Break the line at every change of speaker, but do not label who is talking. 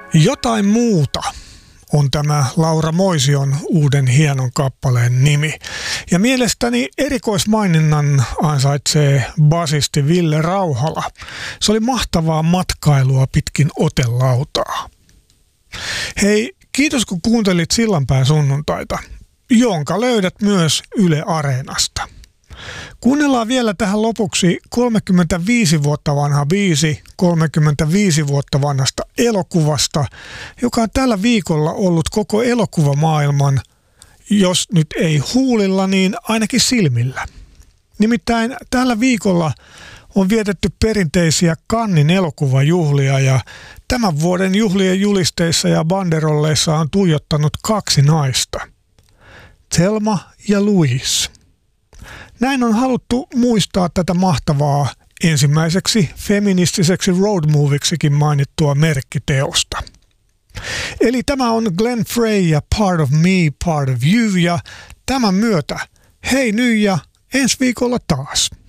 Jotain muuta on tämä Laura Moision uuden hienon kappaleen nimi. Ja mielestäni erikoismaininnan ansaitsee basisti Ville Rauhala. Se oli mahtavaa matkailua pitkin Otelautaa. Hei, kiitos kun kuuntelit Sillanpään sunnuntaita, jonka löydät myös Yle Areenasta. Kuunnellaan vielä tähän lopuksi 35 vuotta vanha biisi 35 vuotta vanhasta elokuvasta, joka on tällä viikolla ollut koko elokuvamaailman, jos nyt ei huulilla, niin ainakin silmillä. Nimittäin tällä viikolla on vietetty perinteisiä Cannesin elokuvajuhlia ja tämän vuoden juhlien julisteissa ja banderolleissa on tuijottanut kaksi naista, Thelma ja Louise. Näin on haluttu muistaa tätä mahtavaa ensimmäiseksi feministiseksi road moviksikin mainittua merkkiteosta. Eli tämä on Glenn Frey ja Part of Me, Part of You ja tämän myötä hei nyt ja ensi viikolla taas.